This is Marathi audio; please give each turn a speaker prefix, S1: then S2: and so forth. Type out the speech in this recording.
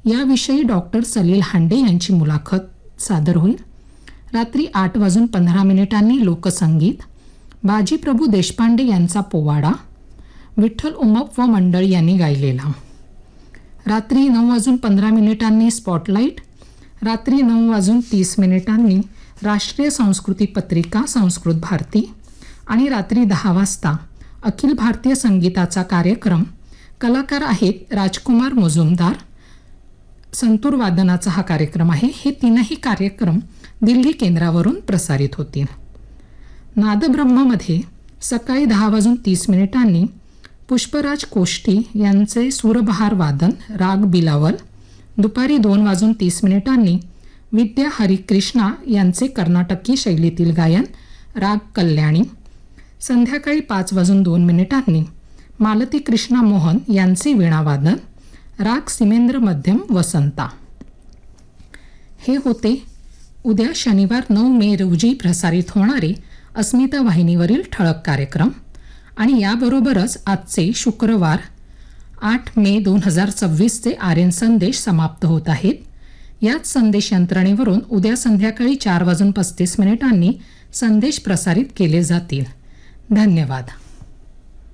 S1: याविषयी डॉक्टर सलील हांडे यांची मुलाखत सादर होईल. रात्री 8:15 लोकसंगीत, बाजीप्रभू देशपांडे यांचा पोवाडा, विठ्ठल उमप व मंडळ यांनी गायलेला. रात्री 9:15 स्पॉटलाईट, रात्री 9:30 राष्ट्रीय संस्कृती पत्रिका संस्कृत भारती आणि रात्री 10 वाजता अखिल भारतीय संगीताचा कार्यक्रम. कलाकार आहेत राजकुमार मुजुमदार. संतूर वादनाचा हा कार्यक्रम आहे. हे तीनही कार्यक्रम दिल्ली केंद्रावरून प्रसारित होतील. नादब्रह्ममध्ये सकाळी 10:30 पुष्पराज कोष्टी यांचे सूरबहार वादन राग बिलावल, दुपारी 2:30 विद्या हरिकृष्णा यांचे कर्नाटकी शैलीतील गायन राग कल्याणी, संध्याकाळी 5:02 मालती कृष्णा मोहन यांचे वीणावादन राग सिमेंद्र मध्यम वसंता. हे होते उद्या शनिवार 9 मे रोजी प्रसारित होणारे अस्मिता वाहिनीवरील ठळक कार्यक्रम. आणि याबरोबरच आजचे शुक्रवार 8 मे 2026चे आर्यन संदेश समाप्त होत आहेत. याच संदेश यंत्रणेवरून उद्या संध्याकाळी 4:35 संदेश प्रसारित केले जातील. धन्यवाद.